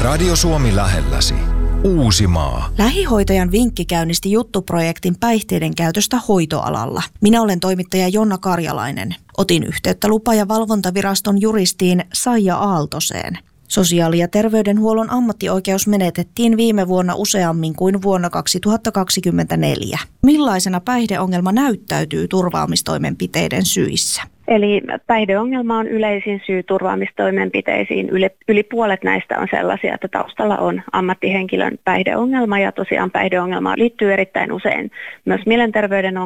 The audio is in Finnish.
Radio Suomi lähelläsi. Uusimaa. Lähihoitajan vinkki käynnisti juttuprojektin päihteiden käytöstä hoitoalalla. Minä olen toimittaja Jonna Karjalainen. Otin yhteyttä lupa- ja valvontaviraston juristiin Saija Aaltoseen. Sosiaali- ja terveydenhuollon ammattioikeus menetettiin viime vuonna useammin kuin vuonna 2024. Millaisena päihdeongelma näyttäytyy turvaamistoimenpiteiden syissä? Eli päihdeongelma on yleisin syy turvaamistoimenpiteisiin. Yli puolet näistä on sellaisia, että taustalla on ammattihenkilön päihdeongelma, ja tosiaan päihdeongelmaan liittyy erittäin usein myös mielenterveyden ongelma.